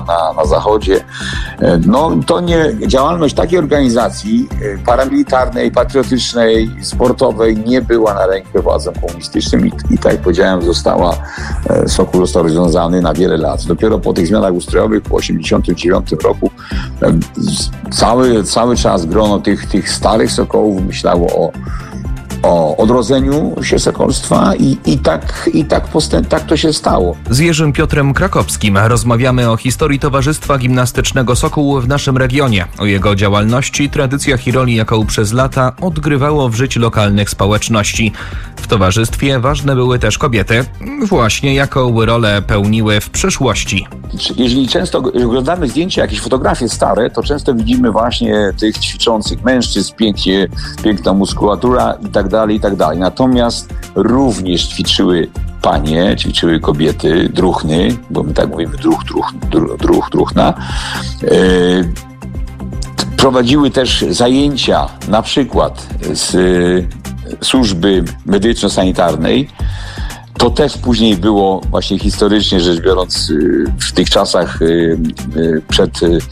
na zachodzie. No to działalność takiej organizacji paramilitarnej, patriotycznej, sportowej nie była na rękę władzom komunistycznym i tak jak powiedziałem, Sokół został rozwiązany na wiele lat. Dopiero po tych zmianach ustrojowych po 1989 roku cały czas grono tych starych Sokołów myślało o odrodzeniu się sokolstwa i tak to się stało. Z Jerzym Piotrem Krakowskim rozmawiamy o historii Towarzystwa Gimnastycznego Sokół w naszym regionie, o jego działalności, tradycjach i roli, jaką przez lata odgrywało w życiu lokalnych społeczności. W towarzystwie ważne były też kobiety. Właśnie jaką rolę pełniły w przeszłości? Jeżeli często oglądamy zdjęcia, jakieś fotografie stare, to często widzimy właśnie tych ćwiczących mężczyzn, piękna muskulatura i tak dalej. Natomiast również ćwiczyły panie, ćwiczyły kobiety, druhny, bo my tak mówimy druhna. Prowadziły też zajęcia na przykład z służby medyczno-sanitarnej. To też później było właśnie historycznie rzecz biorąc w tych czasach przed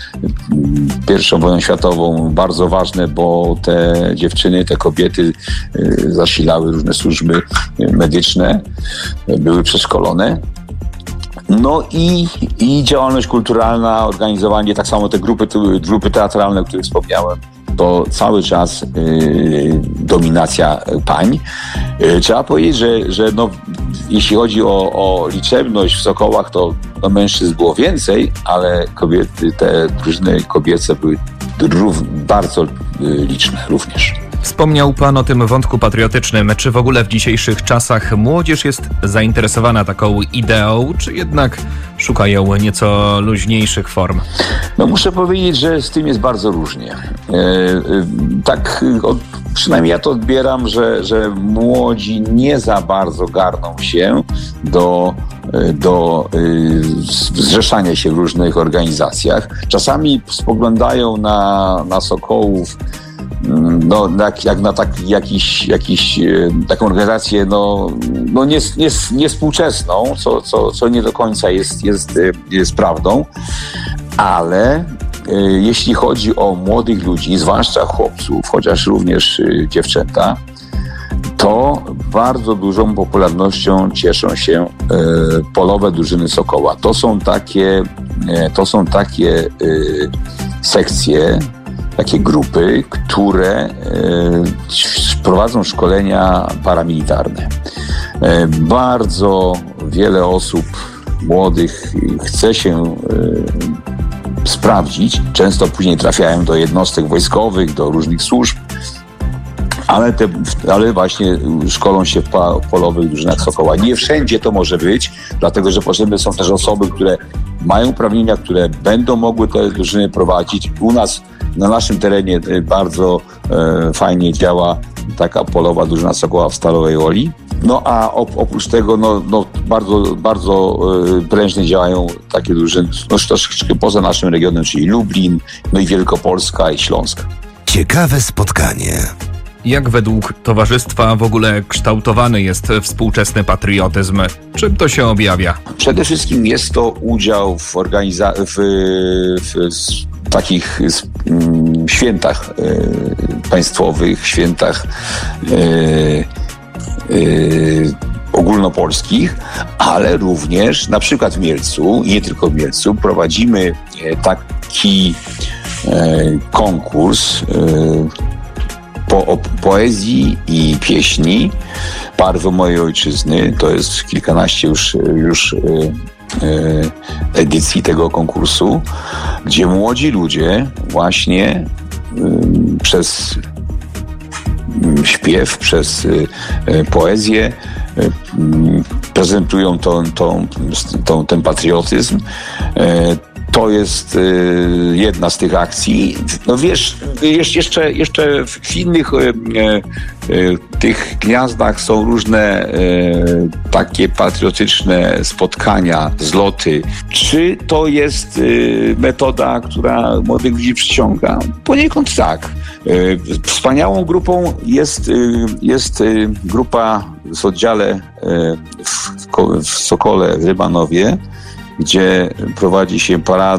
I wojną światową bardzo ważne, bo te dziewczyny, te kobiety zasilały różne służby medyczne, były przeszkolone. No i działalność kulturalna, organizowanie, tak samo te grupy teatralne, o których wspomniałem, to cały czas dominacja pań. Trzeba powiedzieć, że jeśli chodzi o liczebność w Sokołach, to mężczyzn było więcej, ale kobiety, te drużyny kobiece były bardzo liczne również. Wspomniał pan o tym wątku patriotycznym. Czy w ogóle w dzisiejszych czasach młodzież jest zainteresowana taką ideą, czy jednak szukają nieco luźniejszych form? No muszę powiedzieć, że z tym jest bardzo różnie. Przynajmniej ja to odbieram, że młodzi nie za bardzo garną się do zrzeszania się w różnych organizacjach. Czasami spoglądają na Sokołów jak na taką organizację niespółczesną, co nie do końca jest prawdą, ale jeśli chodzi o młodych ludzi, zwłaszcza chłopców, chociaż również dziewczęta, to bardzo dużą popularnością cieszą się polowe drużyny Sokoła. To są takie sekcje, takie grupy, które prowadzą szkolenia paramilitarne. Bardzo wiele osób młodych chce się sprawdzić. Często później trafiają do jednostek wojskowych, do różnych służb, ale właśnie szkolą się w polowych drużynach Sokoła. Nie wszędzie to może być, dlatego że potrzebne są też osoby, które mają uprawnienia, które będą mogły te drużyny prowadzić. U nas, na naszym terenie bardzo fajnie działa taka polowa drużyna Sokoła w Stalowej Woli. No a oprócz tego bardzo prężnie działają takie drużyny troszeczkę poza naszym regionem, czyli Lublin, no i Wielkopolska i Śląsk. Ciekawe spotkanie. Jak według towarzystwa w ogóle kształtowany jest współczesny patriotyzm? Czym to się objawia? Przede wszystkim jest to udział w takich świętach państwowych, świętach ogólnopolskich, ale również na przykład w Mielcu i nie tylko w Mielcu prowadzimy taki konkurs poezji i pieśni Barwy mojej ojczyzny. To jest kilkanaście już edycji tego konkursu, gdzie młodzi ludzie właśnie przez śpiew, przez poezję prezentują ten patriotyzm. To jest jedna z tych akcji. No wiesz, jeszcze w innych tych gniazdach są różne takie patriotyczne spotkania, zloty. Czy to jest metoda, która młodych ludzi przyciąga? Poniekąd tak. Wspaniałą grupą jest grupa w oddziale w Sokole w Rybanowie, gdzie prowadzi się parada